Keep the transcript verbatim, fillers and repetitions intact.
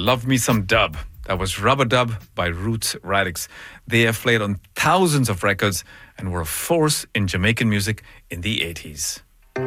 Love Me Some Dub. That was Rubber Dub by Roots Radics. They have played on thousands of records and were a force in Jamaican music in the eighties.